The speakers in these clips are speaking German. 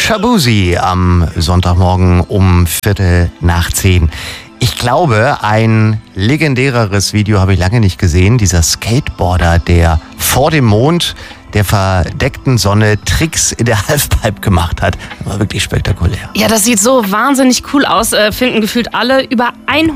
Shaboozey am Sonntagmorgen um 9:15. Ich glaube, ein legendäreres Video habe ich lange nicht gesehen. Dieser Skateboarder, der vor dem Mond der verdeckten Sonne Tricks in der Halfpipe gemacht hat. War wirklich spektakulär. Ja, das sieht so wahnsinnig cool aus, finden gefühlt alle. Über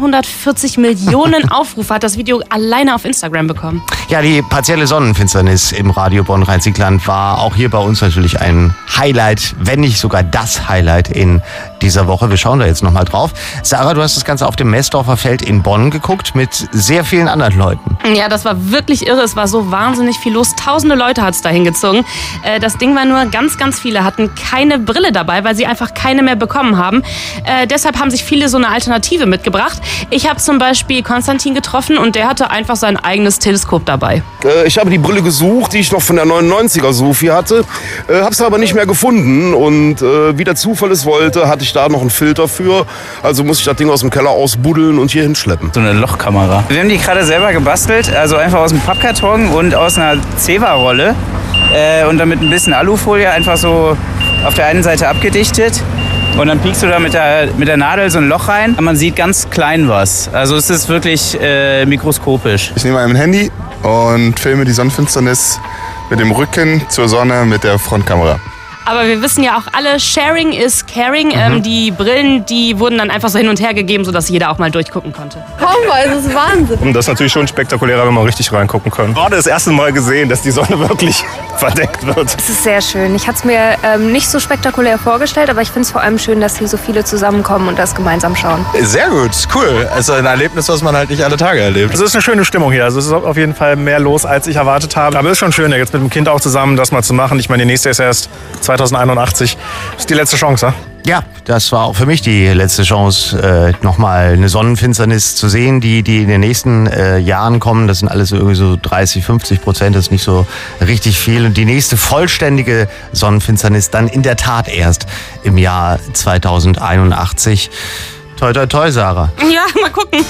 140 Millionen Aufrufe hat das Video alleine auf Instagram bekommen. Ja, die partielle Sonnenfinsternis im Radio Bonn-Rhein-Sieg-Land war auch hier bei uns natürlich ein Highlight, wenn nicht sogar das Highlight in dieser Woche. Wir schauen da jetzt nochmal drauf. Sarah, du hast das Ganze auf dem Messdorfer Feld in Bonn geguckt mit sehr vielen anderen Leuten. Ja, das war wirklich irre. Es war so wahnsinnig viel los. Tausende Leute hat es da hingezogen. Das Ding war nur, ganz viele hatten keine Brille dabei, weil sie einfach keine mehr bekommen haben. Deshalb haben sich viele so eine Alternative mitgebracht. Ich habe zum Beispiel Konstantin getroffen und der hatte einfach sein eigenes Teleskop dabei. Ich habe die Brille gesucht, die ich noch von der 99er Sophie hatte, habe es aber nicht mehr gefunden und wie der Zufall es wollte, hatte ich da noch einen Filter für. Also muss ich das Ding aus dem Keller ausbuddeln und hier hinschleppen. So eine Lochkamera. Wir haben die gerade selber gebastelt, also einfach aus dem Pappkarton und aus einer Zewa-Rolle. Und dann mit ein bisschen Alufolie einfach so auf der einen Seite abgedichtet. Und dann piekst du da mit der Nadel so ein Loch rein. Man sieht ganz klein was. Also es ist wirklich mikroskopisch. Ich nehme ein Handy und filme die Sonnenfinsternis mit dem Rücken zur Sonne mit der Frontkamera. Aber wir wissen ja auch alle, Sharing is Caring. Die Brillen, die wurden dann einfach so hin und her gegeben, sodass jeder auch mal durchgucken konnte. Es ist Wahnsinn. Und das ist natürlich schon spektakulärer, wenn man richtig reingucken kann. Gerade das erste Mal gesehen, dass die Sonne wirklich verdeckt wird. Es ist sehr schön. Ich hatte es mir nicht so spektakulär vorgestellt, aber ich finde es vor allem schön, dass hier so viele zusammenkommen und das gemeinsam schauen. Sehr gut, cool. Also ein Erlebnis, was man halt nicht alle Tage erlebt. Es ist eine schöne Stimmung hier. Also es ist auf jeden Fall mehr los, als ich erwartet habe. Aber es ist schon schön, jetzt mit dem Kind auch zusammen das mal zu machen. Ich meine, die nächste ist erst 2081. Das ist die letzte Chance, ja? Ja, das war auch für mich die letzte Chance, nochmal eine Sonnenfinsternis zu sehen, die in den nächsten Jahren kommen. Das sind alles irgendwie so 30-50%, das ist nicht so richtig viel. Und die nächste vollständige Sonnenfinsternis dann in der Tat erst im Jahr 2081. Toi, toi, toi, Sarah. Ja, mal gucken.